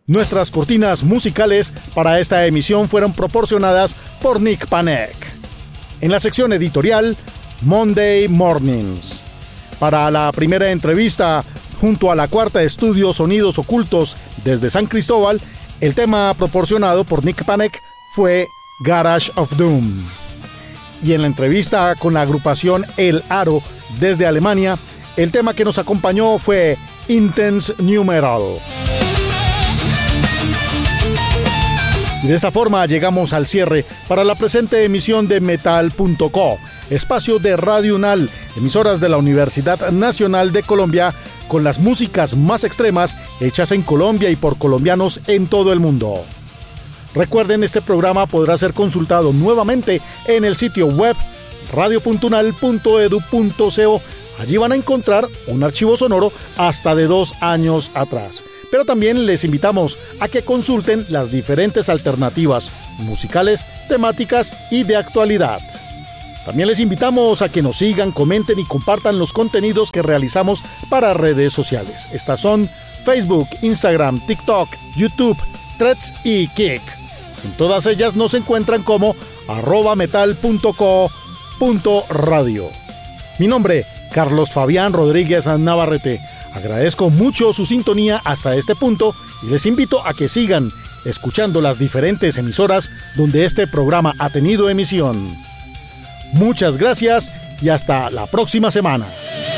Nuestras cortinas musicales para esta emisión fueron proporcionadas por Nick Panek. En la sección editorial, Monday Mornings. Para la primera entrevista, junto a la Cuarta Estudio Sonidos Ocultos desde San Cristóbal, el tema proporcionado por Nick Panek fue Garage of Doom. Y en la entrevista con la agrupación El Aro desde Alemania, el tema que nos acompañó fue Intense Nu Metal. Y de esta forma llegamos al cierre para la presente emisión de Metal.co, espacio de Radio UNAL, emisoras de la Universidad Nacional de Colombia, con las músicas más extremas hechas en Colombia y por colombianos en todo el mundo. Recuerden, este programa podrá ser consultado nuevamente en el sitio web radio.unal.edu.co. Allí van a encontrar un archivo sonoro hasta de 2 años atrás. Pero también les invitamos a que consulten las diferentes alternativas musicales, temáticas y de actualidad. También les invitamos a que nos sigan, comenten y compartan los contenidos que realizamos para redes sociales. Estas son Facebook, Instagram, TikTok, YouTube, Threads y Kik. En todas ellas nos encuentran como @metal.co.radio. Mi nombre, Carlos Fabián Rodríguez Navarrete. Agradezco mucho su sintonía hasta este punto y les invito a que sigan escuchando las diferentes emisoras donde este programa ha tenido emisión. Muchas gracias y hasta la próxima semana.